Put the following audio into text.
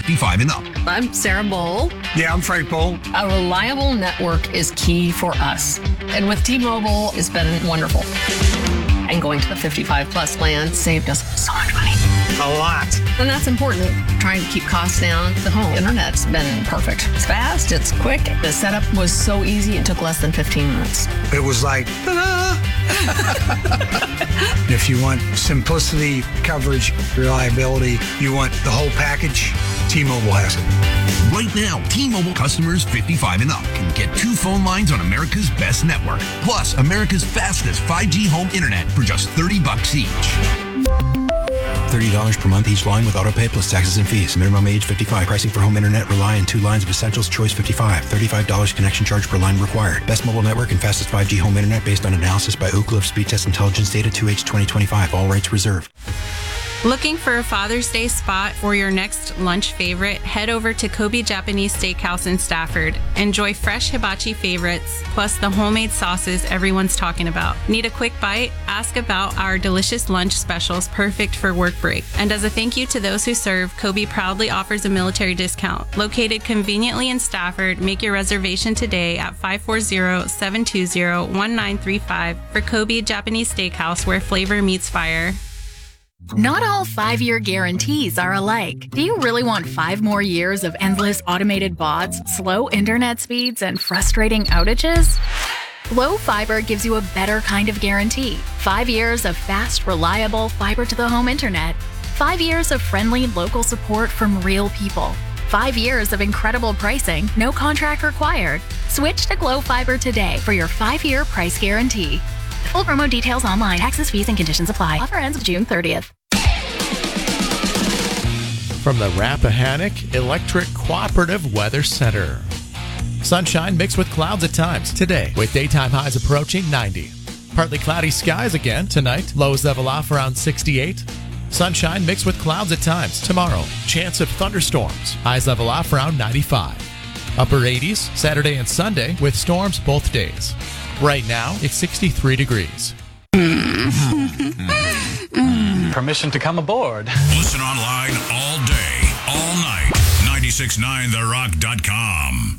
55 and up. I'm Sarah Bowl. Yeah, I'm Frank Bowl. A reliable network is key for us. And with T-Mobile, it's been wonderful. And going to the 55 plus plan saved us so much money. A lot. And that's important. Trying to keep costs down. The home internet's been perfect. It's fast, it's quick. The setup was so easy, it took less than 15 minutes. It was like, ta-da! If you want simplicity, coverage, reliability, you want the whole package, T-Mobile has it. Right now, T-Mobile customers 55 and up can get 2 phone lines on America's best network, plus America's fastest 5G home internet for just $30 each. $30 per month each line with autopay plus taxes and fees. Minimum age 55. Pricing for home internet rely on 2 lines of Essentials Choice 55. $35 connection charge per line required. Best mobile network and fastest 5G home internet based on analysis by Ookla of Speed Test Intelligence Data 2H 2025. All rights reserved. Looking for a Father's Day spot for your next lunch favorite? Head over to Kobe Japanese Steakhouse in Stafford. Enjoy fresh hibachi favorites, plus the homemade sauces everyone's talking about. Need a quick bite? Ask about our delicious lunch specials perfect for work break. And as a thank you to those who serve, Kobe proudly offers a military discount. Located conveniently in Stafford, make your reservation today at 540-720-1935 for Kobe Japanese Steakhouse, where flavor meets fire. Not all 5-year guarantees are alike. Do you really want 5 more years of endless automated bots, slow internet speeds, and frustrating outages? Glow Fiber gives you a better kind of guarantee. 5 years of fast, reliable fiber-to-the-home internet. 5 years of friendly local support from real people. 5 years of incredible pricing, no contract required. Switch to Glow Fiber today for your 5-year price guarantee. Full promo details online. Taxes, fees, and conditions apply. Offer ends June 30th. From the Rappahannock Electric Cooperative Weather Center. Sunshine mixed with clouds at times today, with daytime highs approaching 90. Partly cloudy skies again tonight. Lows level off around 68. Sunshine mixed with clouds at times tomorrow. Chance of thunderstorms. Highs level off around 95. Upper 80s Saturday and Sunday with storms both days. Right now, it's 63 degrees. Permission to come aboard. Listen online all day, all night. 969therock.com.